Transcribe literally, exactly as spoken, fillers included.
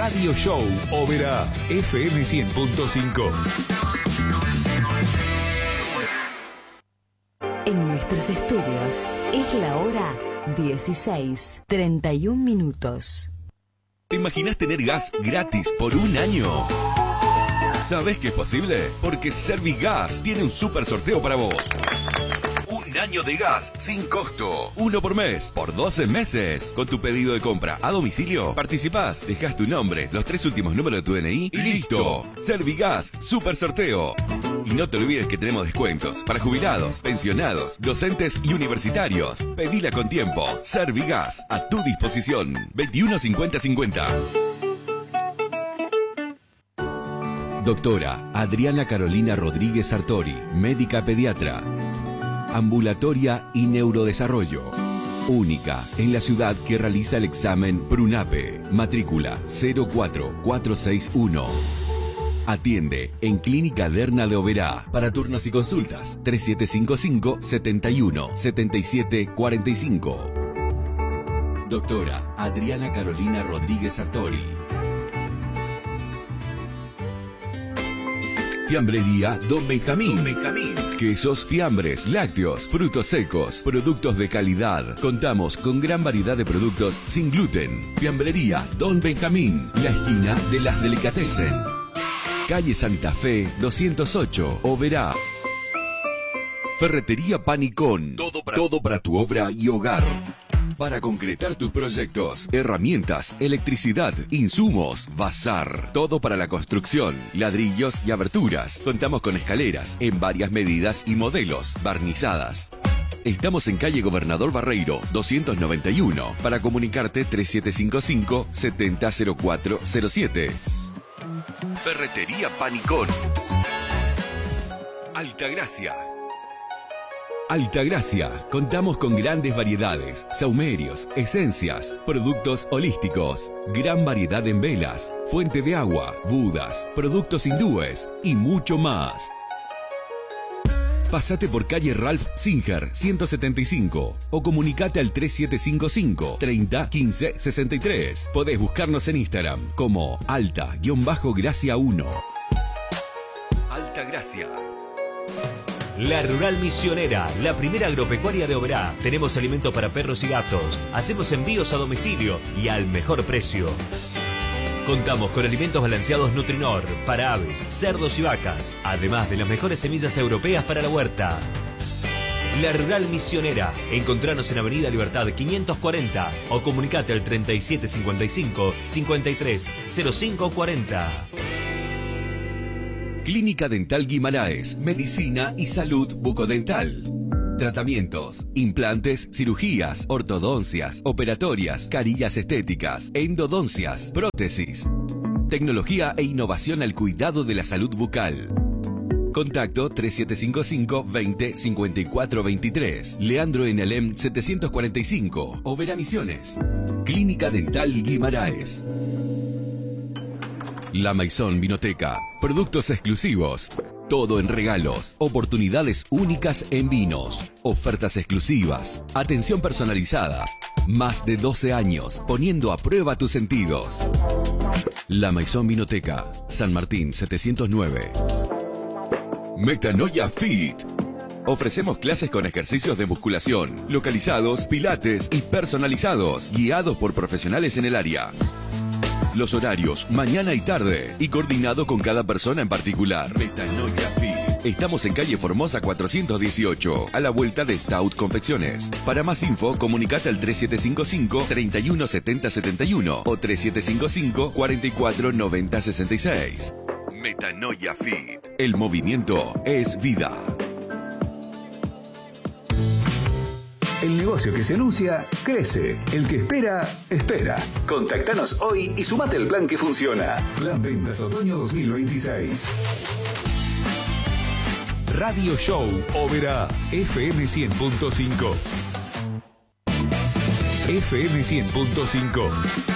Radio Show Oberá, F M cien punto cinco. En nuestros estudios es la hora dieciséis, treinta y un minutos. ¿Te imaginas tener gas gratis por un año? ¿Sabés que es posible? Porque Servigas tiene un super sorteo para vos. Un año de gas sin costo. Uno por mes, por doce meses. Con tu pedido de compra a domicilio, participás, dejás tu nombre, los tres últimos números de tu D N I y listo. Servigas, super sorteo. Y no te olvides que tenemos descuentos para jubilados, pensionados, docentes y universitarios. Pedila con tiempo. Servigas, a tu disposición. veintiuno cincuenta cincuenta. Doctora Adriana Carolina Rodríguez Sartori, médica pediatra. Ambulatoria y neurodesarrollo. Única en la ciudad que realiza el examen PRUNAPE. Matrícula cero cuatro cuatro seis uno. Atiende en Clínica Derna de Oberá. Para turnos y consultas tres siete cinco cinco, setenta y uno, setenta y siete cuarenta y cinco. Doctora Adriana Carolina Rodríguez Sartori. Fiambrería Don Benjamín. Don Benjamín. Quesos, fiambres, lácteos, frutos secos, productos de calidad. Contamos con gran variedad de productos sin gluten. Fiambrería Don Benjamín, la esquina de las delicatessen. Calle Santa Fe doscientos ocho, Oberá. Ferretería Panicón. Todo para, todo para tu obra y hogar. Para concretar tus proyectos, herramientas, electricidad, insumos, bazar, todo para la construcción, ladrillos y aberturas. Contamos con escaleras en varias medidas y modelos, barnizadas. Estamos en calle Gobernador Barreiro, doscientos noventa y uno. Para comunicarte tres siete cinco cinco, setenta cero cuatro cero siete. Ferretería Panicón. Altagracia. Altagracia, contamos con grandes variedades, saumerios, esencias, productos holísticos, gran variedad en velas, fuente de agua, budas, productos hindúes y mucho más. Pasate por calle Ralph Singer ciento setenta y cinco o comunicate al tres siete cinco cinco, treinta, quince, sesenta y tres. Podés buscarnos en Instagram como alta-gracia uno. Altagracia. La Rural Misionera, la primera agropecuaria de Oberá. Tenemos alimento para perros y gatos. Hacemos envíos a domicilio y al mejor precio. Contamos con alimentos balanceados Nutrinor para aves, cerdos y vacas, además de las mejores semillas europeas para la huerta. La Rural Misionera. Encontranos en Avenida Libertad quinientos cuarenta o comunicate al treinta y siete cincuenta y cinco, cincuenta y tres, cero cinco cuarenta. Clínica Dental Guimaraes, medicina y salud bucodental. Tratamientos, implantes, cirugías, ortodoncias, operatorias, carillas estéticas, endodoncias, prótesis. Tecnología e innovación al cuidado de la salud bucal. Contacto tres siete cinco cinco, veinte, cincuenta y cuatro veintitrés. Leandro en Alem setecientos cuarenta y cinco. Oberá Misiones. Clínica Dental Guimaraes. La Maison Vinoteca. Productos exclusivos. Todo en regalos. Oportunidades únicas en vinos. Ofertas exclusivas. Atención personalizada. Más de doce años poniendo a prueba tus sentidos. La Maison Vinoteca. San Martín setecientos nueve. Metanoia Fit. Ofrecemos clases con ejercicios de musculación, localizados, pilates y personalizados, guiados por profesionales en el área. Los horarios, mañana y tarde, y coordinado con cada persona en particular. Metanoia Fit. Estamos en calle Formosa cuatrocientos dieciocho, a la vuelta de Stout Confecciones. Para más info, comunicate al tres siete cinco cinco, treinta y uno setenta setenta y uno o tres siete cinco cinco, cuarenta y cuatro noventa sesenta y seis. Metanoia Fit. El movimiento es vida. El negocio que se anuncia, crece. El que espera, espera. Contactanos hoy y sumate al plan que funciona. Plan Ventas Otoño dos mil veintiséis. Radio Show Oberá, F M cien punto cinco. F M cien punto cinco.